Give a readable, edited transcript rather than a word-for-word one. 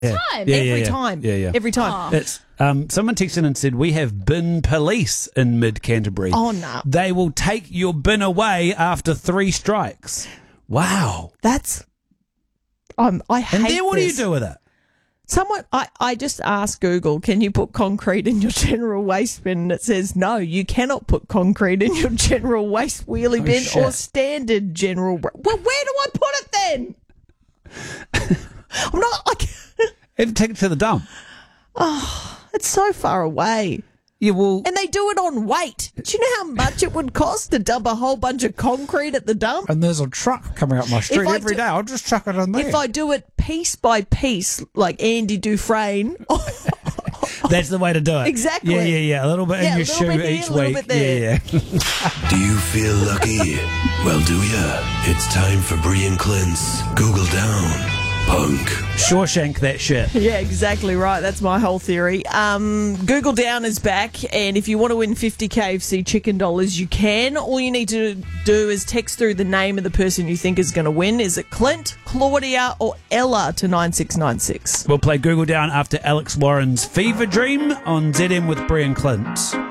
time. Every time. Yeah. Every time. It's someone texted in and said, we have bin police in mid-Canterbury. Oh, no. They will take your bin away after 3 strikes. Wow. That's... I hate And then what do you this. do with it? Someone, I just asked Google, can you put concrete in your general waste bin? And it says, no, you cannot put concrete in your general waste wheelie bin shit. or standard general. Well, where do I put it then? I'm not, Have to take it to the dump. it's so far away. Yeah, well, And they do it on weight. Do you know how much it would cost to dump a whole bunch of concrete at the dump? And there's a truck coming up my street I every do- day. I'll just chuck it in there. If I do it piece by piece, like Andy Dufresne, that's the way to do it. Exactly. Yeah. A little bit Yeah, in a your little shoe bit here, each a little week. bit there. Yeah. Do you feel lucky? Well, do ya? It's time for Brian Clint's Google Down Punk. Shawshank that shit. yeah, exactly right. That's my whole theory. Google Down is back, and if you want to win 50 KFC chicken dollars, you can. All you need to do is text through the name of the person you think is going to win. Is it Clint, Claudia, or Ella to 9696? We'll play Google Down after Alex Warren's Fever Dream on ZM with Brian Clint.